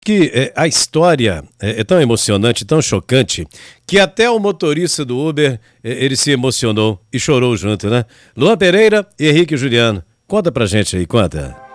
Que a história é tão emocionante, tão chocante, que até o motorista do Uber, ele se emocionou e chorou junto, né? Luan Pereira e Henrique Juliano. Conta pra gente aí, conta.